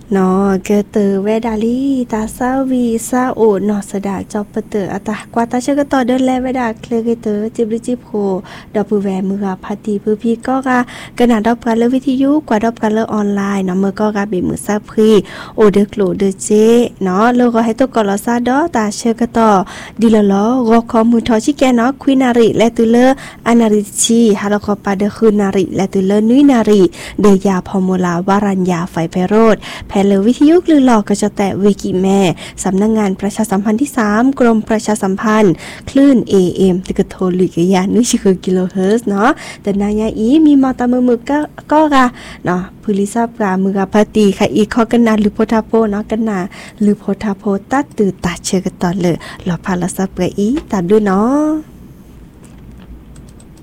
เนาะเกเตอเวดาลีตาซาวีซาโอเนาะสดาจอบเปเตออะตากว่าตาเชก็ต่อเดินแลเวดาเคลเกเตอจิบลิจิโพดอกปือแวมือพาตีปือพี่ก็กะนาดอกกันเลวิทยุกว่าดอกกันเลออนไลน์เนาะมื้อก็บีมือซาพรีโอเดอโกลเดเจเนาะแล้วก็ให้ตกกอลซาดอตาเชก็ต่อดิลลอรอคอมือทอชิแกเนาะควินาริและตุเลอานาริชีฮาลคอปาเดคืนาริและตุเลนุยนาริเดยาพอมูลาวารัญญาไฟไพโรธแพลวิทยุหรือหลอกก็จะแตะวิกิแม่สำนักงานประชาสัมพันธ์ที่3กรมประชาสัมพันธ์คลื่น AM ติกโทรลิกยานุชิคือกิโลเฮิรตซ์เนาะแต่นายาอีมีมอตามือก็เนาะพุลิซาปรามือพาตีค่ะอีกข้อกันนาหรือโพธาโพเนาะกันนาหรือโพธาโพตัดตือตัดเชกตอนเลยหลอพาลาซาเปอีตัดด้วยเนาะ